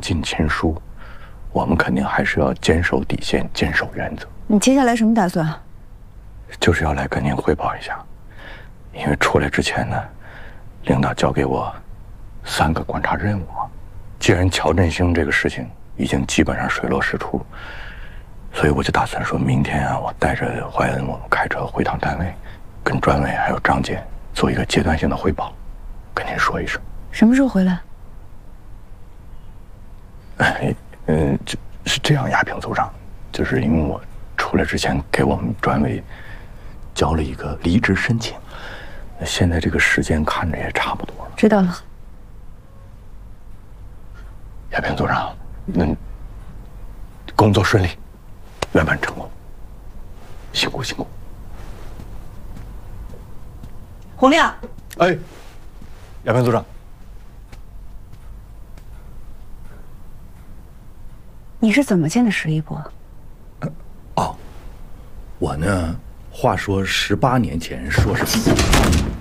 进亲疏，我们肯定还是要坚守底线，坚守原则。 你接下来什么打算？ 就是要来跟您汇报一下，因为出来之前呢，领导交给我3个观察任务嘛。既然乔振兴这个事情已经基本上水落石出，所以我就打算说明天啊，我带着怀恩，我们开车回趟单位，跟专委还有张姐做一个阶段性的汇报，跟您说一声。 什么时候回来？ 是这样，亚平组长，就是因为我出来之前给我们专委交了一个离职申请，现在这个时间看着也差不多了。 知道了。 亚平组长，工作顺利，圆满成功，辛苦辛苦。 洪亮， 哎，亚平组长， 你是怎么见的石一博？ 我呢，话说18年前，说是。